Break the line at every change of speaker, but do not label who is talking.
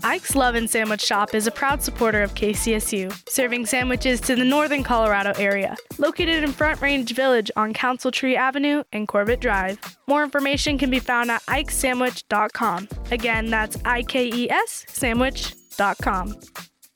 Ike's Love & Sandwich Shop is a proud supporter of KCSU, serving sandwiches to the northern Colorado area. Located in Front Range Village on Council Tree Avenue and Corbett Drive. More information can be found at ikesandwich.com. Again, that's IKES sandwich.com.